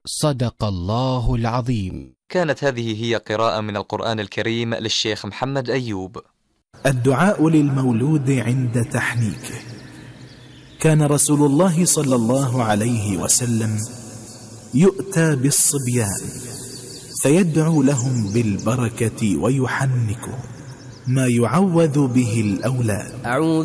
صدق الله العظيم. كانت هذه هي قراءة من القرآن الكريم للشيخ محمد أيوب. الدعاء للمولود عند تحنيكه. كان رسول الله صلى الله عليه وسلم يؤتى بالصبيان فيدعو لهم بالبركة ويحنكهم ما يعوذ به الأولاد.